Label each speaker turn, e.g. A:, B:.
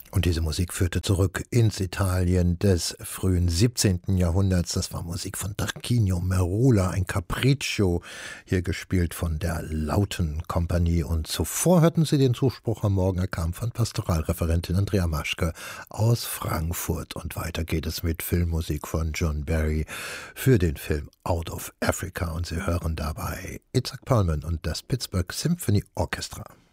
A: Und diese Musik führte zurück ins Italien des frühen 17. Jahrhunderts. Das war Musik von Tarquinio Merula, ein Capriccio, hier gespielt von der Lauten Kompanie. Und zuvor hörten Sie den Zuspruch am Morgen, er kam von Pastoralreferentin Andrea Maschke aus Frankfurt. Und weiter geht es mit Filmmusik von John Barry für den Film Out of Africa. Und Sie hören dabei Itzhak Perlman und das Pittsburgh Symphony Orchestra.